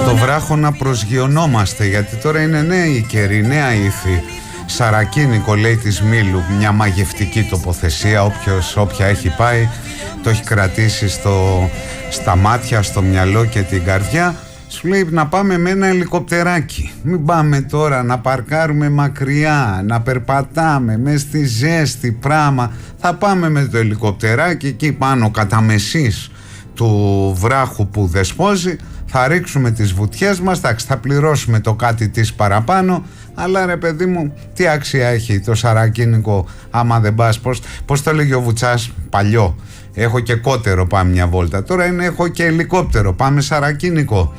Στο βράχο να προσγειωνόμαστε, γιατί τώρα είναι νέοι οι καιροί, νέα ήθη. Σαρακίνικο, λέει, της Μήλου, μια μαγευτική τοποθεσία. Όποια έχει πάει το έχει κρατήσει στα μάτια, στο μυαλό και την καρδιά. Σου λέει να πάμε με ένα ελικοπτεράκι. Μην πάμε τώρα να παρκάρουμε μακριά, να περπατάμε μες στη ζέστη πράγμα. Θα πάμε με το ελικοπτεράκι εκεί πάνω κατά μεσής του βράχου που δεσπόζει. Θα ρίξουμε τις βουτιές μας, θα πληρώσουμε το κάτι της παραπάνω. Αλλά ρε παιδί μου, τι αξία έχει το Σαρακίνικο άμα δεν πας? Πώς το λέγει ο Βουτσάς παλιό? Έχω και κότερο, πάμε μια βόλτα. Τώρα είναι έχω και ελικόπτερο, πάμε Σαρακίνικο.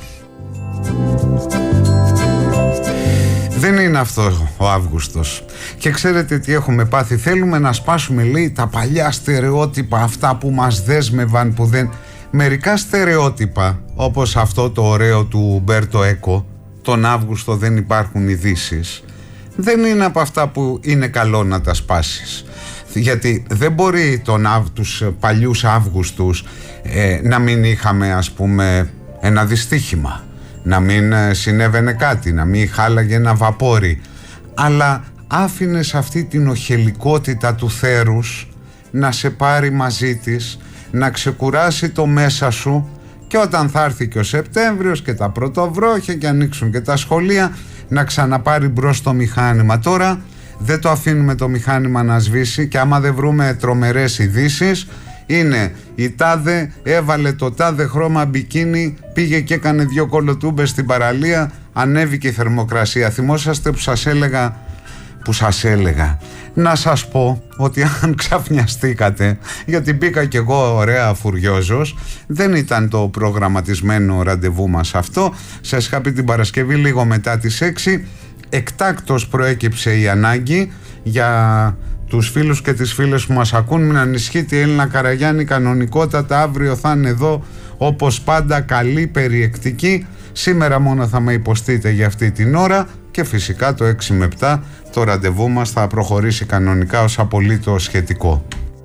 Δεν είναι αυτό ο Αύγουστος. Και ξέρετε τι έχουμε πάθει? Θέλουμε να σπάσουμε, λέει, τα παλιά στερεότυπα, αυτά που μας δέσμευαν, που δεν... Μερικά στερεότυπα, όπως αυτό το ωραίο του Ουμπέρτο Έκο, τον Αύγουστο δεν υπάρχουν ειδήσεις, δεν είναι από αυτά που είναι καλό να τα σπάσεις. Γιατί δεν μπορεί τους παλιούς Αύγουστους να μην είχαμε, ας πούμε, ένα δυστύχημα, να μην συνέβαινε κάτι, να μην χάλαγε ένα βαπόρι, αλλά άφηνες αυτή την οχελικότητα του θέρους να σε πάρει μαζί της, να ξεκουράσει το μέσα σου, και όταν θα έρθει και ο Σεπτέμβριος και τα πρωτοβρόχια και ανοίξουν και τα σχολεία, να ξαναπάρει μπρος το μηχάνημα. Τώρα δεν το αφήνουμε το μηχάνημα να σβήσει, και άμα δεν βρούμε τρομερές ειδήσεις, είναι η τάδε έβαλε το τάδε χρώμα μπικίνι, πήγε και έκανε 2 κολοτούμπες στην παραλία, ανέβηκε η θερμοκρασία. Θυμόσαστε που σας έλεγα να σας πω ότι αν ξαφνιαστήκατε, γιατί μπήκα κι εγώ ωραία φουριόζος, δεν ήταν το προγραμματισμένο ραντεβού μας αυτό. Σας είχα πει την Παρασκευή λίγο μετά τις 6, εκτάκτως προέκυψε η ανάγκη για τους φίλους και τις φίλες που μας ακούν, μην ανησυχείτε, η Έλληνα Καραγιάννη κανονικότατα αύριο θα είναι εδώ όπως πάντα, καλή, περιεκτική. Σήμερα μόνο θα με υποστείτε για αυτή την ώρα, και φυσικά το 6 με 7 το ραντεβού μας θα προχωρήσει κανονικά ως απολύτως σχετικό.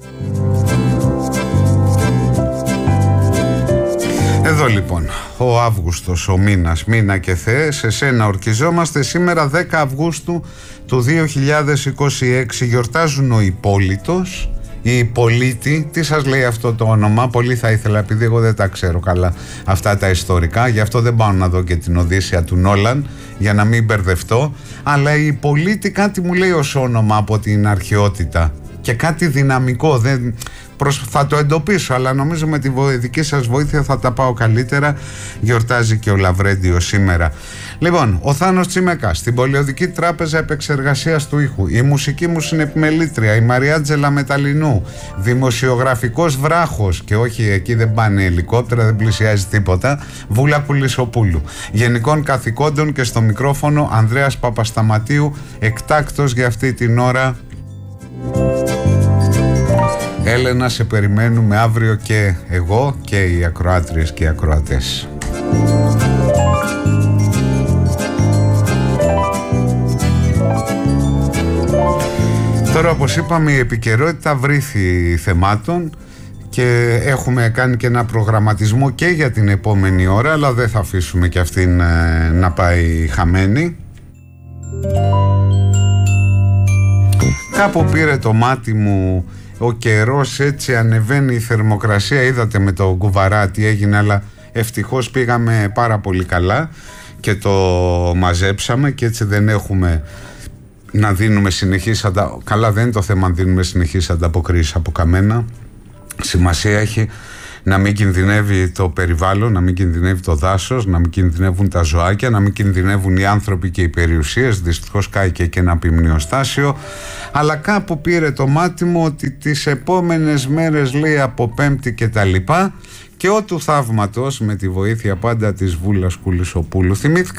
Εδώ λοιπόν ο Αύγουστος, ο μήνας, μήνα και Θεέ, σε σένα ορκιζόμαστε. Σήμερα 10 Αυγούστου του 2026 γιορτάζουν ο Υπόλυτος, η Υπολίτη. Τι σας λέει αυτό το όνομα? Πολύ θα ήθελα, επειδή εγώ δεν τα ξέρω καλά αυτά τα ιστορικά, γι' αυτό δεν πάω να δω και την Οδύσσεια του Νόλαν για να μην μπερδευτώ, αλλά η Υπολίτη κάτι μου λέει ως όνομα από την αρχαιότητα και κάτι δυναμικό. Θα το εντοπίσω, αλλά νομίζω με τη δική σας βοήθεια θα τα πάω καλύτερα. Γιορτάζει και ο Λαβρέντιος σήμερα. Λοιπόν, ο Θάνος Τσιμεκάς στην Πολιοδική Τράπεζα Επεξεργασίας του Ήχου, η μουσική μου συνεπιμελήτρια, η Μαριάτζελα Μεταλινού, δημοσιογραφικός βράχος, και όχι, εκεί δεν πάνε ελικόπτερα, δεν πλησιάζει τίποτα, Βούλα Κουλισοπούλου. Γενικών καθηκόντων και στο μικρόφωνο Ανδρέας Παπασταματίου, εκτάκτος για αυτή την ώρα. Έλενα, σε περιμένουμε αύριο και εγώ και οι ακροάτριες και οι ακροατές. Τώρα, όπως είπαμε, η επικαιρότητα βρήθη θεμάτων και έχουμε κάνει και ένα προγραμματισμό και για την επόμενη ώρα, αλλά δεν θα αφήσουμε και αυτήν να πάει χαμένη. Κάπου πήρε το μάτι μου ο καιρός, έτσι ανεβαίνει η θερμοκρασία. Είδατε με το κουβαρά τι έγινε, αλλά ευτυχώς πήγαμε πάρα πολύ καλά και το μαζέψαμε, και έτσι δεν έχουμε να δίνουμε συνεχείς καλά, δεν είναι το θέμα αν δίνουμε συνεχείς ανταποκρίσεις από καμένα. Σημασία έχει να μην κινδυνεύει το περιβάλλον, να μην κινδυνεύει το δάσος, να μην κινδυνεύουν τα ζωάκια, να μην κινδυνεύουν οι άνθρωποι και οι περιουσίες. Δυστυχώς κάηκε και ένα πυμνιοστάσιο. Αλλά κάπου πήρε το μάτι μου ότι τις επόμενες μέρες, λέει, από Πέμπτη και τα λοιπά, και ό του θαύματος, με τη βοήθεια πάντα της Βούλας Κουλισοπούλου. Θυμήθηκα